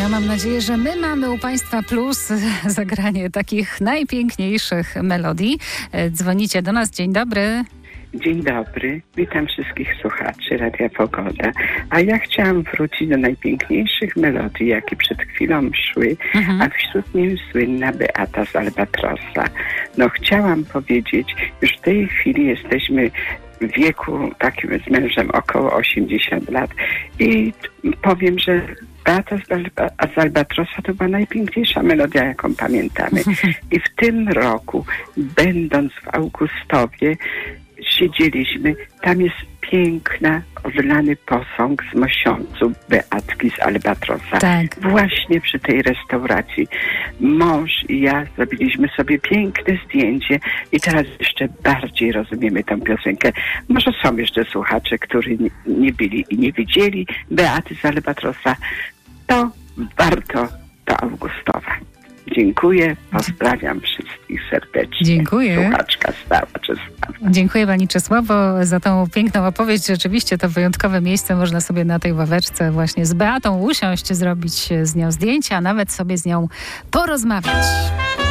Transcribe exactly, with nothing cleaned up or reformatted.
Ja mam nadzieję, że my mamy u Państwa plus zagranie takich najpiękniejszych melodii. Dzwonicie do nas. Dzień dobry. Dzień dobry, witam wszystkich słuchaczy Radia Pogoda. A ja chciałam wrócić do najpiękniejszych melodii, jakie przed chwilą szły, mhm. a wśród nich słynna Beata z Albatrosa. No chciałam powiedzieć, już w tej chwili jesteśmy w wieku takim z mężem około osiemdziesiąt lat i powiem, że Beata z, Alba, z Albatrosa to była najpiękniejsza melodia, jaką pamiętamy. I w tym roku, będąc w Augustowie, siedzieliśmy, tam jest piękna, odlany posąg z Mosiądzu Beatki z Albatrosa. Tak. Właśnie przy tej restauracji mąż i ja zrobiliśmy sobie piękne zdjęcie i teraz jeszcze bardziej rozumiemy tę piosenkę. Może są jeszcze słuchacze, którzy nie byli i nie widzieli Beaty z Albatrosa. To warto do Augustowa. Dziękuję, pozdrawiam wszystkich serdecznie. Dziękuję. Słuchaczka stała Czesława. Dziękuję Pani Czesławo za tą piękną opowieść. Rzeczywiście to wyjątkowe miejsce. Można sobie na tej ławeczce właśnie z Beatą usiąść, zrobić z nią zdjęcia, a nawet sobie z nią porozmawiać.